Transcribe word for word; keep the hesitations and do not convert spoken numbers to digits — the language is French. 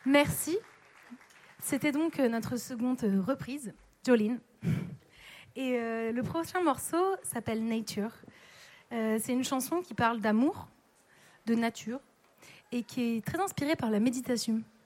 Merci. C'était donc notre seconde reprise, Jolene. Et euh, le prochain morceau s'appelle Nature. Euh, c'est une chanson qui parle d'amour, de nature, et qui est très inspirée par la méditation.